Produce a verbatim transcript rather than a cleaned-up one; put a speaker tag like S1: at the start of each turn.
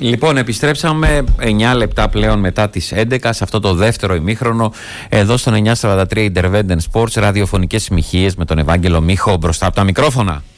S1: Λοιπόν, επιστρέψαμε εννιά λεπτά πλέον μετά τις έντεκα σε αυτό το δεύτερο ημίχρονο εδώ στον εννιακόσια σαράντα τρία Intervendent Sports, ραδιοφωνικές συμμυχίες με τον Ευάγγελο Μίχο μπροστά από τα μικρόφωνα.